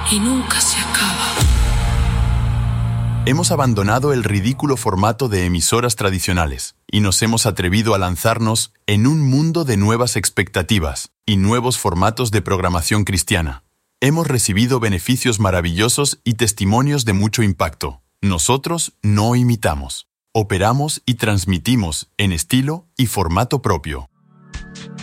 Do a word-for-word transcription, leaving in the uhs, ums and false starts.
y nunca se acaba. Hemos abandonado el ridículo formato de emisoras tradicionales y nos hemos atrevido a lanzarnos en un mundo de nuevas expectativas y nuevos formatos de programación cristiana. Hemos recibido beneficios maravillosos y testimonios de mucho impacto. Nosotros no imitamos, operamos y transmitimos en estilo y formato propio.